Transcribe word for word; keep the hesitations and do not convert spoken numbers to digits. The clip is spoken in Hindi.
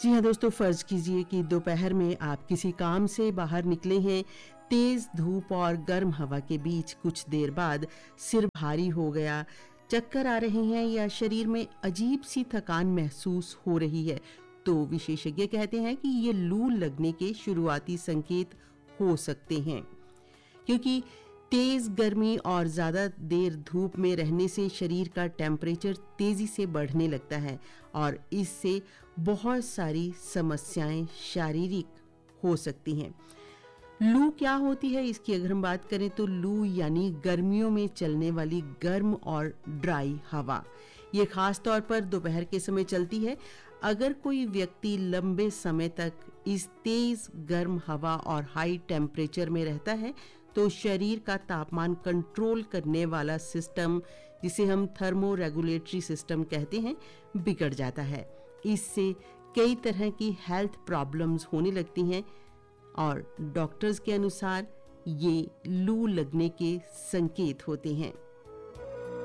जी हाँ दोस्तों, फर्ज कीजिए कि दोपहर में आप किसी काम से बाहर निकले हैं। तेज धूप और गर्म हवा के बीच कुछ देर बाद सिर भारी हो गया, चक्कर आ रहे हैं या शरीर में अजीब सी थकान महसूस हो रही है, तो विशेषज्ञ कहते हैं कि ये लू लगने के शुरुआती संकेत हो सकते हैं। क्योंकि तेज गर्मी और ज़्यादा देर धूप में रहने से शरीर का टेम्परेचर तेज़ी से बढ़ने लगता है और इससे बहुत सारी समस्याएं शारीरिक हो सकती हैं। लू क्या होती है, इसकी अगर हम बात करें तो लू यानी गर्मियों में चलने वाली गर्म और ड्राई हवा। ये खास तौर पर दोपहर के समय चलती है। अगर कोई व्यक्ति लंबे समय तक इस तेज गर्म हवा और हाई टेम्परेचर में रहता है तो शरीर का तापमान कंट्रोल करने वाला सिस्टम, जिसे हम थर्मो रेगुलेटरी सिस्टम कहते हैं, बिगड़ जाता है। इससे कई तरह की हेल्थ प्रॉब्लम्स होने लगती हैं और डॉक्टर्स के अनुसार ये लू लगने के संकेत होते हैं।